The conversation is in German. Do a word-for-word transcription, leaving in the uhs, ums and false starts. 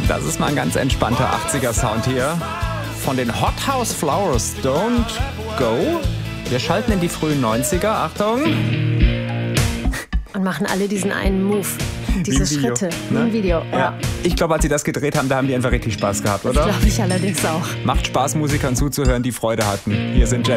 Das ist mal ein ganz entspannter achtziger-Sound hier von den Hot House Flowers. Don't Go. Wir schalten in die frühen neunziger. Achtung. Und machen alle diesen einen Move. Diese Wie im Video, Schritte. ne? Wie im Video. Ja. Ja. Ich glaube, als sie das gedreht haben, da haben die einfach richtig Spaß gehabt, Das oder? glaube ich allerdings auch. Macht Spaß, Musikern zuzuhören, die Freude hatten. Hier sind